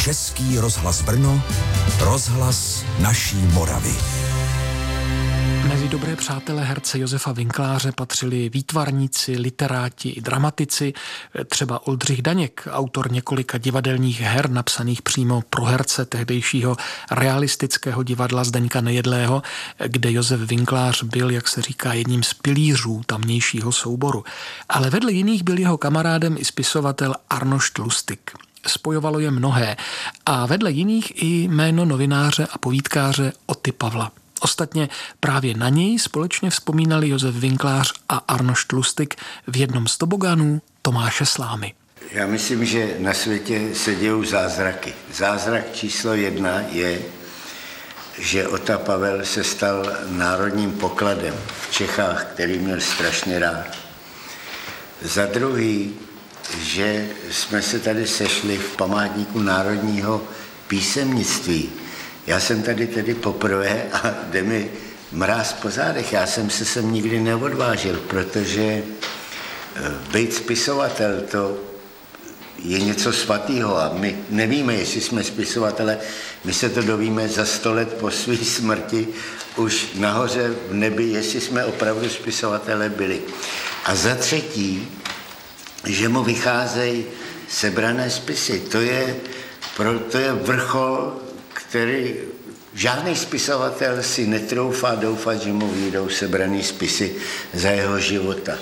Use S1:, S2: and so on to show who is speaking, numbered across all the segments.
S1: Český rozhlas Brno, rozhlas naší Moravy.
S2: Mezi dobré přátelé herce Josefa Winkláře patřili výtvarníci, literáti i dramatici, třeba Oldřich Daněk, autor několika divadelních her napsaných přímo pro herce tehdejšího realistického divadla Zdeňka Nejedlého, kde Josef Winklář byl, jak se říká, jedním z pilířů tamnějšího souboru. Ale vedle jiných byl jeho kamarádem i spisovatel Arnošt Lustig. Spojovalo je mnohé a vedle jiných i jméno novináře a povídkáře Oty Pavla. Ostatně právě na něj společně vzpomínali Josef Winklář a Arnošt Lustig v jednom z tobogánů Tomáše Slámy.
S3: Já myslím, že na světě se dějou zázraky. Zázrak číslo 1 je, že Ota Pavel se stal národním pokladem v Čechách, který měl strašně rád. Za druhý, že jsme se tady sešli v památníku národního písemnictví. Já jsem tady tedy poprvé a jde mi mráz po zádech. Já jsem se sem nikdy neodvážil, protože být spisovatel, to je něco svatého a my nevíme, jestli jsme spisovatele, my se to dovíme za 100 let po své smrti, už nahoře v nebi, jestli jsme opravdu spisovatele byli. A za třetí, že mu vycházejí sebrané spisy. To je vrchol, který žádný spisovatel si netroufá doufat, že mu vyjdou sebraný spisy za jeho života.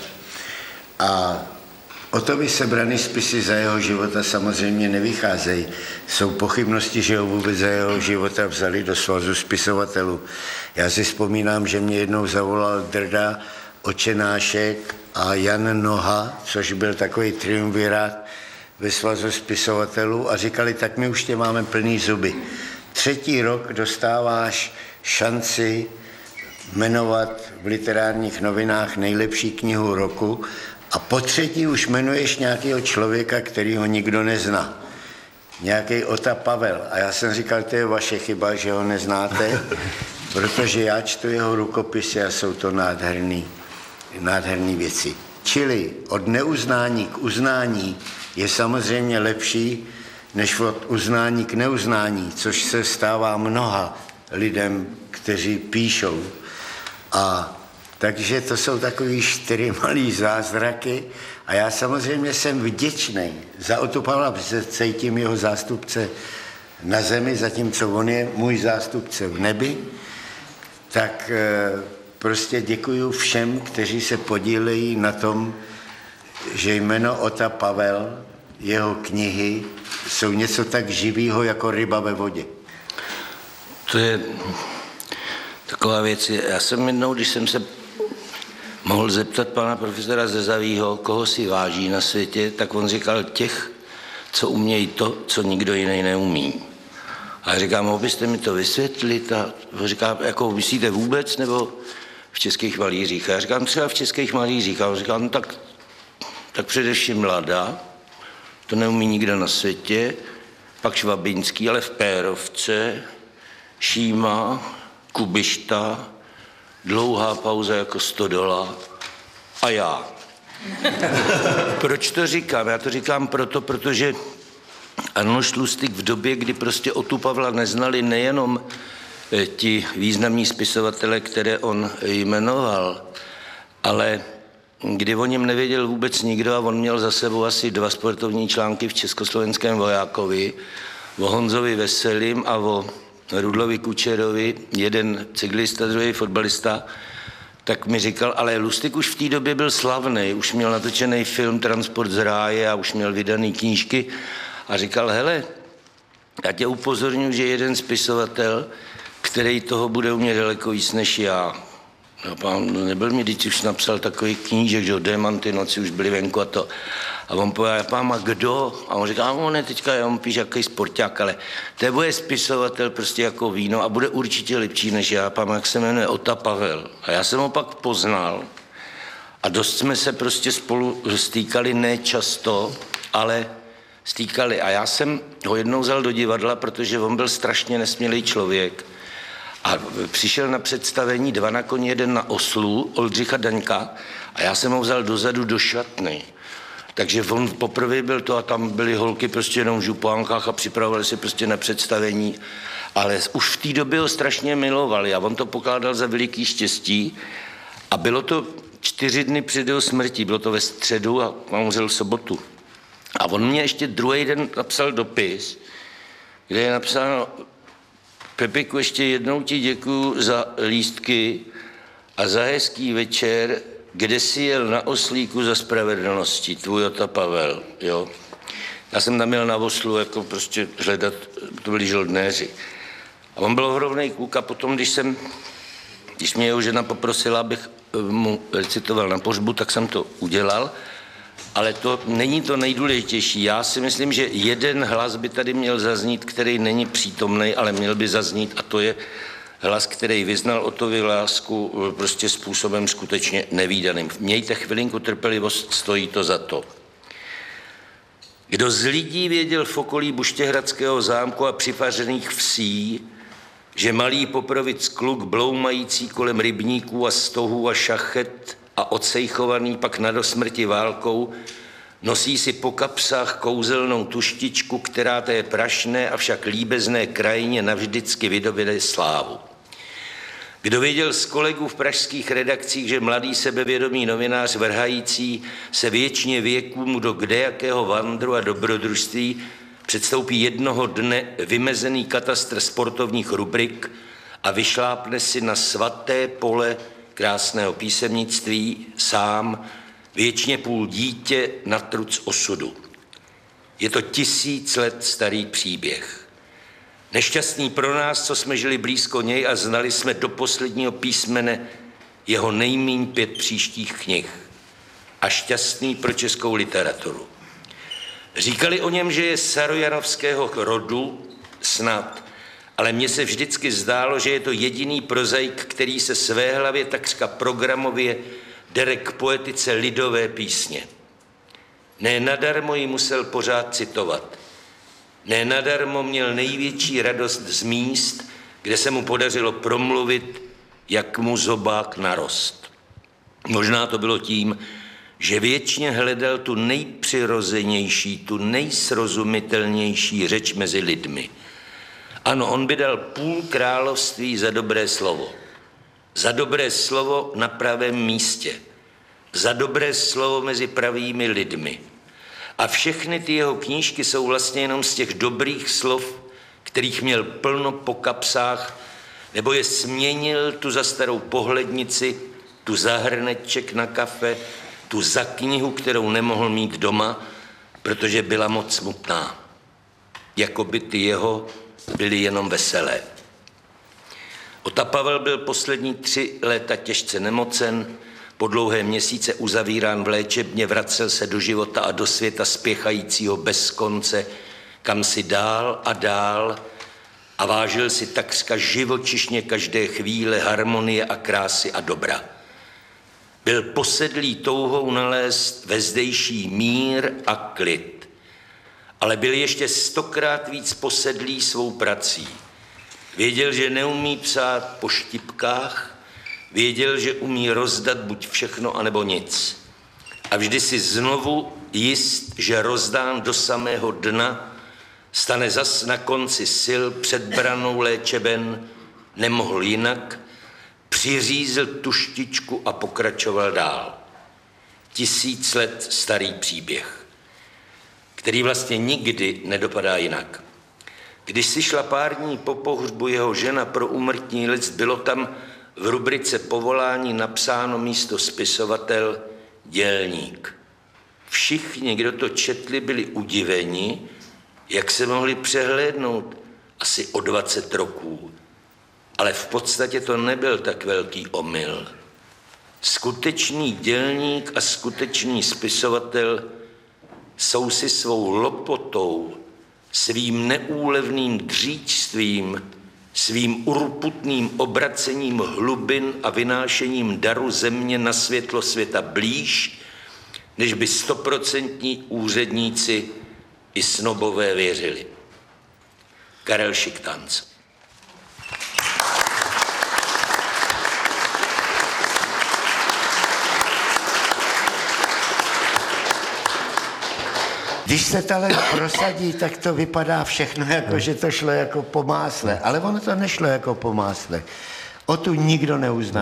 S3: A o to by sebraný spisy za jeho života samozřejmě nevycházejí. Jsou pochybnosti, že ho vůbec za jeho života vzali do svazu spisovatelů. Já si vzpomínám, že mě jednou zavolal Drda Očenášek a Jan Noha, což byl takový triumvirát ve svazu spisovatelů a říkali, tak my už tě máme plný zuby. 3. rok dostáváš šanci jmenovat v literárních novinách nejlepší knihu roku a po 3. už jmenuješ nějakého člověka, kterýho nikdo nezná. Nějaký Ota Pavel. A já jsem říkal, to je vaše chyba, že ho neznáte, protože já čtu jeho rukopisy a jsou to nádherný věci. Čili od neuznání k uznání je samozřejmě lepší, než od uznání k neuznání, což se stává mnoha lidem, kteří píšou. A takže to jsou takový 4 malý zázraky a já samozřejmě jsem vděčný za Otu Pavla, protože cítím jeho zástupce na zemi, zatímco on je můj zástupce v nebi, tak prostě děkuju všem, kteří se podílejí na tom, že jméno Ota Pavel, jeho knihy, jsou něco tak živého jako ryba ve vodě.
S4: To je taková věc. Já jsem jednou, když jsem se mohl zeptat pana profesora Zezavího, koho si váží na světě, tak on říkal těch, co umějí to, co nikdo jiný neumí. A já říkám, mohl byste mi to vysvětlit? A on říká, jako myslíte vůbec, nebo v Českých malířích? A já říkám, třeba v Českých malířích. A on říká, no tak především Lada, to neumí nikdo na světě, pak Švabinský, ale v Pérovce, Šíma, Kubišta, dlouhá pauza jako Stodola a já. Proč to říkám? Já to říkám protože Arnošt Lustig v době, kdy prostě Otu Pavla neznali nejenom ti významní spisovatelé, které on jmenoval, ale kdy o něm nevěděl vůbec nikdo a on měl za sebou asi 2 sportovní články v Československém vojákovi, o Honzovi Veselým a o Rudlovi Kučerovi, jeden cyklista, druhý fotbalista, tak mi říkal, ale Lustig už v té době byl slavný, už měl natočený film Transport z ráje a už měl vydaný knížky a říkal, hele, já tě upozorňuji, že jeden spisovatel, který toho bude umět daleko víc než já. No, pán nebyl mi, když už napsal takový knížek, že Démanty noci už byly venku a to. A on povedal, pán, a kdo? A on říká, on je teďka, on píše jaký sporták, ale to bude spisovatel prostě jako víno a bude určitě lepší než já. Pán, jak se jmenuje Ota Pavel. A já jsem ho pak poznal a dost jsme se prostě spolu stýkali, ne často, ale stýkali. A já jsem ho jednou vzal do divadla, protože on byl strašně nesmělý člověk. A přišel na představení 2 na koni, 1 na oslu, Oldřicha Daňka, a já jsem ho vzal dozadu do šatny. Takže on poprvé byl to a tam byly holky prostě jenom v župánkách a připravovali se prostě na představení, ale už v té době ho strašně milovali a on to pokládal za veliký štěstí a bylo to 4 dny před jeho smrtí, bylo to ve středu a on umřel v sobotu. A on mě ještě druhý den napsal dopis, kde je napsáno: Pepiku, ještě jednou ti děkuju za lístky a za hezký večer, kde jsi jel na oslíku za spravedlností, tvůj Ota Pavel, jo. Já jsem tam jel na oslu, jako prostě hledat, to byli žoldnéři. A on byl ohromnej kluk a potom, když mě jeho žena poprosila, abych mu recitoval na pohřbu, tak jsem to udělal, ale to není to nejdůležitější. Já si myslím, že jeden hlas by tady měl zaznít, který není přítomný, ale měl by zaznít, a to je hlas, který vyznal Otovi lásku prostě způsobem skutečně nevídaným. Mějte chvilinku trpělivost, stojí to za to. Kdo z lidí věděl v okolí Buštěhradského zámku a připařených vsí, že malý Poprovic kluk bloumající kolem rybníků a stohů a šachet a odsejchovaný pak na dosmrti válkou nosí si po kapsách kouzelnou tuštičku, která té prašné, avšak líbezné krajině navždycky vydoběde slávu. Kdo věděl z kolegů v pražských redakcích, že mladý sebevědomý novinář vrhající se věčně věkům do kdejakého vandru a dobrodružství předstoupí jednoho dne vymezený katastr sportovních rubrik a vyšlápne si na svaté pole krásného písemnictví sám, věčně půl dítě na truc osudu. Je to 1000 let starý příběh. Nešťastný pro nás, co jsme žili blízko něj a znali jsme do posledního písmene jeho nejmíň 5 příštích knih. A šťastný pro českou literaturu. Říkali o něm, že je sarojanovského rodu, snad, ale mně se vždycky zdálo, že je to jediný prozaik, který se své hlavě takřka programově dere k poetice lidové písně. Ne nadarmo ji musel pořád citovat. Ne nadarmo měl největší radost z míst, kde se mu podařilo promluvit, jak mu zobák narost. Možná to bylo tím, že věčně hledal tu nejpřirozenější, tu nejsrozumitelnější řeč mezi lidmi. Ano, on by dal půl království za dobré slovo. Za dobré slovo na pravém místě. Za dobré slovo mezi pravými lidmi. A všechny ty jeho knížky jsou vlastně jenom z těch dobrých slov, kterých měl plno po kapsách, nebo je směnil tu za starou pohlednici, tu za hrneček na kafe, tu za knihu, kterou nemohl mít doma, protože byla moc smutná. Jako by ty jeho byly jenom veselé. Ota Pavel byl poslední 3 léta těžce nemocen, po dlouhé měsíce uzavírán v léčebně, vracel se do života a do světa spěchajícího bez konce, kam si dál a dál a vážil si takřka živočišně každé chvíle harmonie a krásy a dobra. Byl posedlý touhou nalézt ve zdejší mír a klid, ale byl ještě 100krát víc posedlý svou prací. Věděl, že neumí psát po štipkách, věděl, že umí rozdat buď všechno, anebo nic. A vždy si znovu jist, že rozdán do samého dna stane zas na konci sil před branou léčeben, nemohl jinak, přiřízl tuštičku a pokračoval dál. 1000 let starý příběh, který vlastně nikdy nedopadá jinak. Když si šla pár dní po pohřbu jeho žena pro úmrtní list, bylo tam v rubrice povolání napsáno místo spisovatel dělník. Všichni, kdo to četli, byli udiveni, jak se mohli přehlédnout asi o 20 roků. Ale v podstatě to nebyl tak velký omyl. Skutečný dělník a skutečný spisovatel jsou si svou lopotou, svým neúlevným dříčstvím, svým urputným obracením hlubin a vynášením daru země na světlo světa blíž, než by 100% úředníci i snobové věřili. Karel Šiktanc.
S3: Když se talent prosadí, tak to vypadá všechno jako, že to šlo jako po másle. Ale ono to nešlo jako po másle. O tu nikdo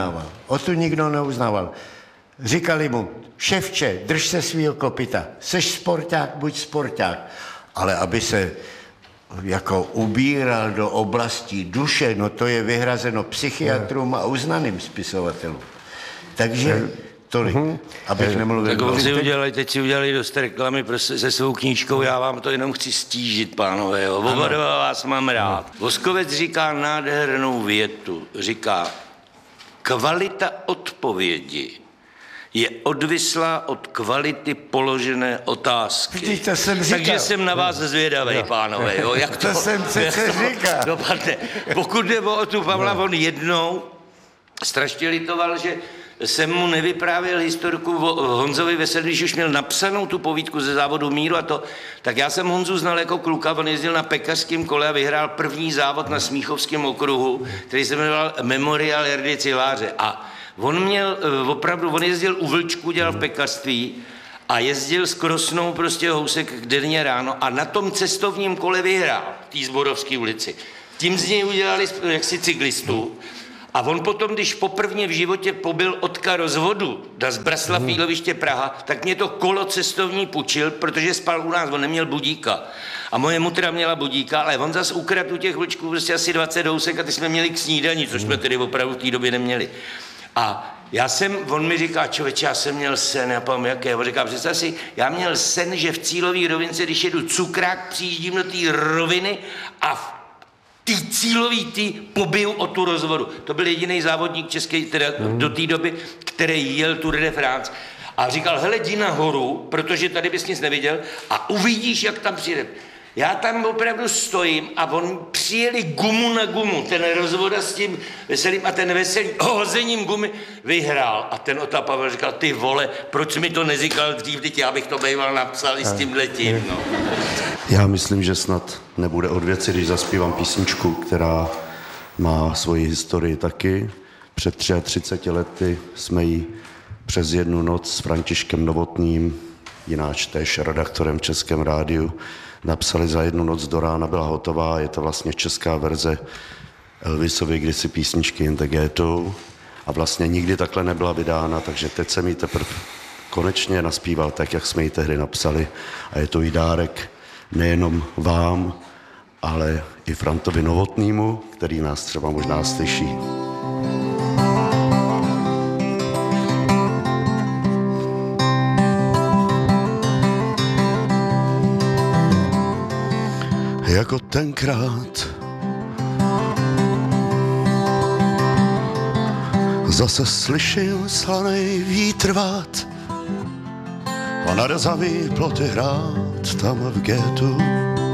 S3: neuznával. Říkali mu, ševče, drž se svýho kopyta. Seš sporták, buď sporták. Ale aby se jako ubíral do oblastí duše, no to je vyhrazeno psychiatrům a uznaným spisovatelům. Takže tolik, abych nemluvil.
S4: Tak teď si udělali dost reklamy se svou knížkou, já vám to jenom chci stížit, pánové, jo. Oba dva vás mám rád. Voskovec říká nádhernou větu, říká, kvalita odpovědi je odvislá od kvality položené otázky.
S3: Vidíš, to jsem říkal.
S4: Takže jsem na vás zvědavej, pánové, jo. Jak
S3: to jsem přece říkal.
S4: Dopadne. Pokud jde o tu Pavla, on jednou strašně litoval, že jsem mu nevyprávěl historku o Honzovi Veselý, když už měl napsanou tu povídku ze závodu Míru a to, tak já jsem Honzu znal jako kluka, on jezdil na pekařském kole a vyhrál první závod na Smíchovském okruhu, který se jmenoval Memorial Jardy Cihláře. A on měl opravdu, on jezdil u Vlčku, dělal v pekařství a jezdil s Krosnou prostě housek denně ráno a na tom cestovním kole vyhrál v té Zborovské ulici. Tím z něj udělali jaksi cyklistu. A on potom, když poprvně v životě pobyl Otka rozvodu na Zbraslav Jíloviště Praha, tak mě to kolo cestovní půjčil, protože spal u nás, on neměl budíka. A moje mutra měla budíka, ale on zas ukradl u těch vlčků prostě asi 20 housek a ty jsme měli k snídani, což jsme tedy opravdu v té době neměli. A on mi říká, člověče, já jsem měl sen, já povím, jaké. On říká, představ si, já měl sen, že v cílové rovince, když jedu cukrák, přijíždím do té roviny a ty cílový pobiju o tu rozvodu. To byl jediný závodník český, teda do té doby, který jel Tour de France. A říkal, hele, jdi nahoru, protože tady bys nic neviděl a uvidíš, jak tam přijde. Já tam opravdu stojím a on přijeli gumu na gumu, ten rozvoda s tím Veselým a ten Veselý hozením gumy vyhrál. A ten Ota Pavel říkal, ty vole, proč mi to neříkal dřív, teď já bych to býval napsal i s tímhletím, no.
S5: Já myslím, že snad nebude od věci, když zaspívám písničku, která má svoji historii taky. Před 33 lety jsme ji přes jednu noc s Františkem Novotným, jináč též redaktorem v Českém rádiu, napsali za jednu noc do rána, byla hotová, je to vlastně česká verze Elvisovy kdysi písničky In the Ghetto a vlastně nikdy takhle nebyla vydána, takže teď jsem ji teprve konečně naspíval tak, jak jsme ji tehdy napsali a je to i dárek nejenom vám, ale i Frantovi Novotnému, který nás třeba možná slyší. Jako tenkrát zase slyším slanej vítr vát a na rezavý ploty hrát tam v ghettu.